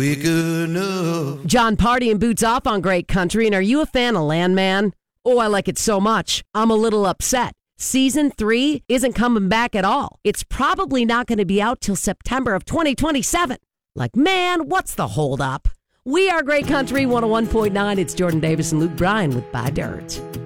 John Party and Boots Off on Great Country. And are you a fan of Landman? Oh, I like it so much. I'm a little upset. Season 3 isn't coming back at all. It's probably not going to be out till September of 2027. Like, man, what's the holdup? We are Great Country 101.9. It's Jordan Davis and Luke Bryan with Bye Dirt.